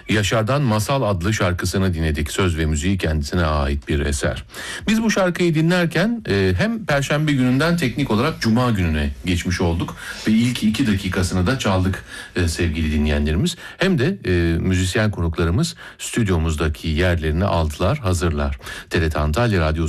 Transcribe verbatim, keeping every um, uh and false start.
Yaşar'dan Masal adlı şarkısını dinledik. Söz ve müziği kendisine ait bir eser. Biz bu şarkıyı dinlerken e, hem Perşembe gününden teknik olarak Cuma gününe geçmiş olduk ve ilk iki dakikasını da çaldık e, sevgili dinleyenlerimiz. Hem de e, müzisyen konuklarımız stüdyomuzdaki yerlerini aldılar, hazırlar. T R T Antalya Radyosu